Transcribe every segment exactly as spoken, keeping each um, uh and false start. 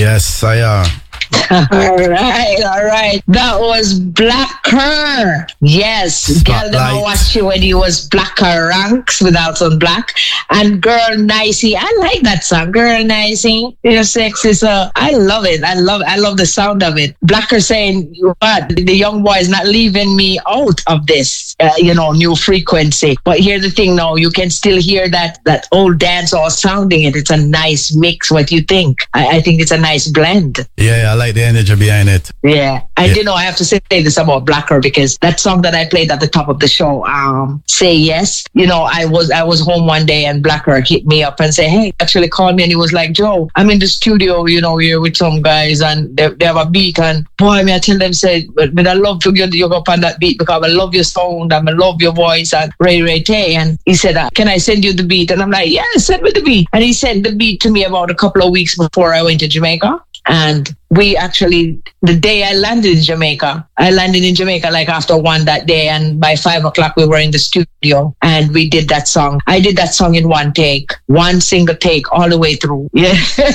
Yes, I am. Uh... all right, all right. That was Blacker. Yes, girl, never watched you when he was Blacker Ranks without on black. And Girl Nicey, I like that song. Girl Nicey, your sex is uh, I love it. I love, I love the sound of it. Blacker saying, "But the young boy is not leaving me out of this, uh, you know, new frequency." But here's the thing, now you can still hear that that old dancehall sounding. It. It's a nice mix. What you think? I, I think it's a nice blend. Yeah, yeah, I like the energy behind it. Yeah. And yeah. you know, I have to say this about Blacker because that song that I played at the top of the show, um, Say Yes, you know, I was I was home one day and Blacker hit me up and said, hey, actually called me and he was like, Joe, I'm in the studio, you know, here with some guys and they, they have a beat and boy, me I tell them, say, but, but I love to get you up on that beat because I love your sound and I love your voice and Ray Ray Tay. And he said, uh, can I send you the beat? And I'm like, yeah, send me the beat. And he sent the beat to me about a couple of weeks before I went to Jamaica. And we actually, the day I landed in Jamaica, I landed in Jamaica like after one that day. And by five o'clock, we were in the studio and we did that song. I did that song in one take, one single take all the way through. Yeah.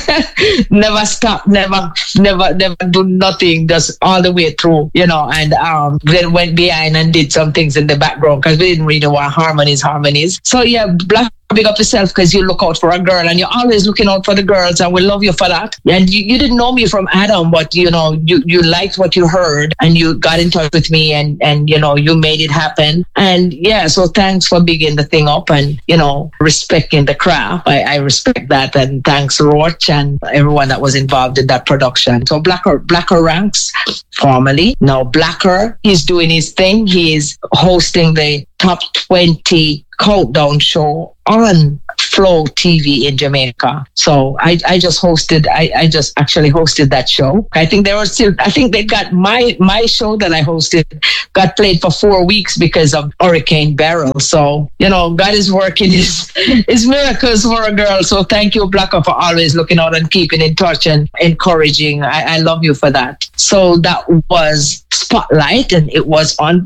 Never stop, never, never, never do nothing, just all the way through, you know, and um, then went behind and did some things in the background because we didn't really want harmonies, harmonies. So yeah, Black. Big up yourself because you look out for a girl and you're always looking out for the girls and we love you for that. And you, you didn't know me from Adam, but you know, you, you liked what you heard and you got in touch with me and, and, you know, you made it happen. And yeah, so thanks for bigging the thing up and, you know, respecting the craft. I, I respect that. And thanks Roach and everyone that was involved in that production. So Blacker, Blacker Ranks, formerly, now Blacker, he's doing his thing. He is hosting the top twenty countdown show on Flow T V in Jamaica. So I, I just hosted, I, I just actually hosted that show. I think they were still, I think they got my, my show that I hosted got played for four weeks because of Hurricane Beryl. So, you know, God is working his, his miracles for a girl. So thank you, Blacker, for always looking out and keeping in touch and encouraging. I, I love you for that. So that was Spotlight and it was on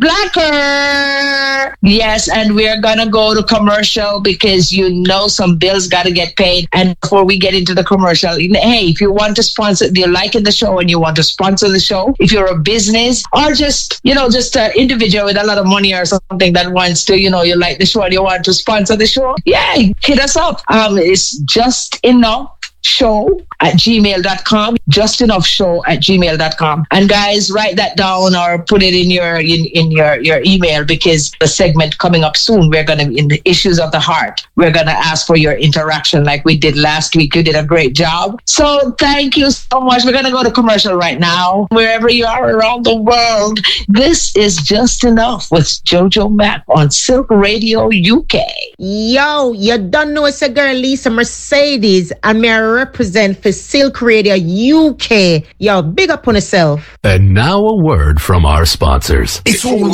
Blacker. Yes, and we're gonna go to commercial because you know some bills got to get paid. And before we get into the commercial, hey, if you want to sponsor, if you're liking the show and you want to sponsor the show, if you're a business or just, you know, just an individual with a lot of money or something that wants to, you know, you like the show and you want to sponsor the show, yeah, hit us up. Um, it's just enough show at gmail dot com, just enough show at gmail dot com. And guys, write that down or put it in your in, in your, your email because the segment coming up soon, we're going to, in the issues of the heart, we're going to ask for your interaction like we did last week. You did a great job. So thank you so much. We're going to go to commercial right now. Wherever you are around the world, this is Just Enough with Jojo Mack on Silk Radio U K. Yo, you don't know it's a girl Lisa Mercedes and me I represent for Silk Radio U K. Yo, big up on yourself. And now a word from our sponsors. It's all